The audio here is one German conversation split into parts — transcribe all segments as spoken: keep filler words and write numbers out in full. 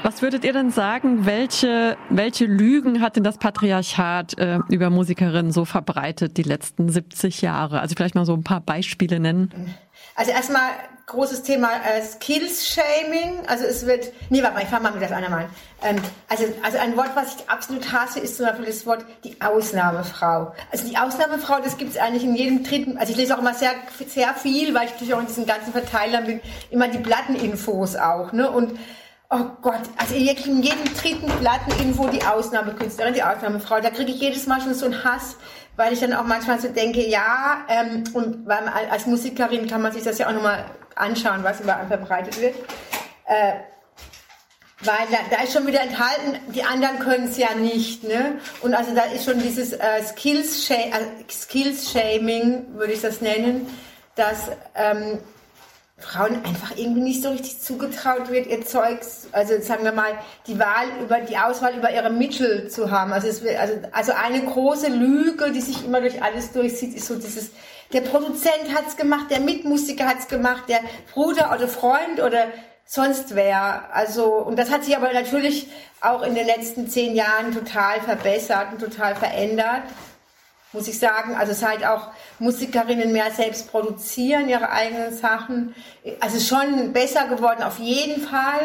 Was würdet ihr denn sagen, welche, welche Lügen hat denn das Patriarchat äh, über Musikerinnen so verbreitet die letzten siebzig Jahre? Also vielleicht mal so ein paar Beispiele nennen. Also erstmal großes Thema äh, Skills-Shaming. Also es wird, nee, warte mal, ich fange mal mit das andere mal an. Ähm, also, also ein Wort, was ich absolut hasse, ist zum Beispiel das Wort die Ausnahmefrau. Also die Ausnahmefrau, das gibt es eigentlich in jedem dritten, also ich lese auch immer sehr, sehr viel, weil ich natürlich auch in diesen ganzen Verteilern bin, immer die Platteninfos auch, ne, und oh Gott, also in jedem dritten Platteninfo die Ausnahmekünstlerin, die Ausnahmefrau, da kriege ich jedes Mal schon so einen Hass, weil ich dann auch manchmal so denke, ja, ähm, und weil man, als Musikerin kann man sich das ja auch nochmal anschauen, was überall verbreitet wird, äh, weil da, da ist schon wieder enthalten, die anderen können es ja nicht, ne, und also da ist schon dieses äh, Skills-Shaming, äh, Skills-Shaming, würde ich das nennen, dass ähm, Frauen einfach irgendwie nicht so richtig zugetraut wird, ihr Zeugs, also sagen wir mal, die Wahl über, die Auswahl über ihre Mittel zu haben. Also, es wird, also, also eine große Lüge, die sich immer durch alles durchzieht, ist so dieses, der Produzent hat's gemacht, der Mitmusiker hat's gemacht, der Bruder oder Freund oder sonst wer. Also, und das hat sich aber natürlich auch in den letzten zehn Jahren total verbessert und total verändert. Muss ich sagen, also seit auch Musikerinnen mehr selbst produzieren, ihre eigenen Sachen. Also schon besser geworden, auf jeden Fall.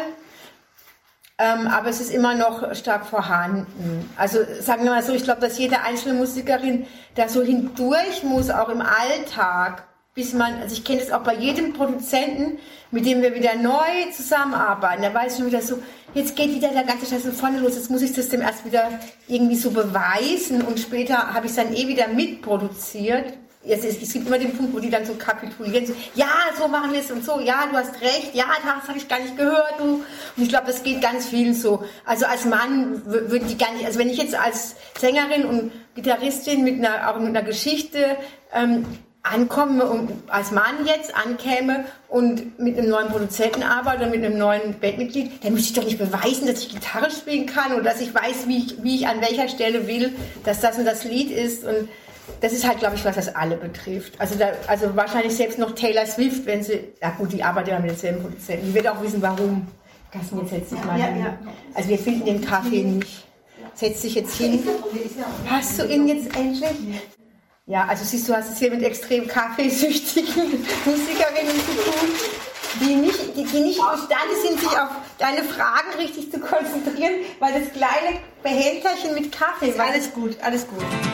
Ähm, aber es ist immer noch stark vorhanden. Also sagen wir mal so, ich glaube, dass jede einzelne Musikerin da so hindurch muss, auch im Alltag, bis man, also ich kenne das auch bei jedem Produzenten, mit dem wir wieder neu zusammenarbeiten, da weiß ich schon wieder so, jetzt geht wieder der ganze Scheiß von vorne los, jetzt muss ich das dem erst wieder irgendwie so beweisen und später habe ich es dann eh wieder mitproduziert. Jetzt, es, es gibt immer den Punkt, wo die dann so kapitulieren, so, ja, so machen wir es und so, ja, du hast recht, ja, das habe ich gar nicht gehört, du. Und ich glaube, das geht ganz vielen so. Also als Mann würden die gar nicht, also wenn ich jetzt als Sängerin und Gitarristin mit einer, auch mit einer Geschichte, ähm, ankomme und als Mann jetzt ankäme und mit einem neuen Produzenten arbeite oder mit einem neuen Bandmitglied, dann müsste ich doch nicht beweisen, dass ich Gitarre spielen kann oder dass ich weiß, wie ich, wie ich an welcher Stelle will, dass das und das Lied ist. Und das ist halt, glaube ich, was das alle betrifft. Also, da, also wahrscheinlich selbst noch Taylor Swift, wenn sie, ja gut, die arbeitet ja mit denselben Produzenten, die wird auch wissen, warum. Carsten, jetzt setz dich mal ja, hin. ja, ja. Also wir finden den Kaffee nicht. Setz dich jetzt hin. Hast du ihn jetzt endlich? Ja, also siehst du, hast es hier mit extrem kaffeesüchtigen Musikerinnen zu tun, die nicht, die, die nicht imstande sind, sich auf deine Fragen richtig zu konzentrieren, weil das kleine Behälterchen mit Kaffee... Ist alles gut, alles gut.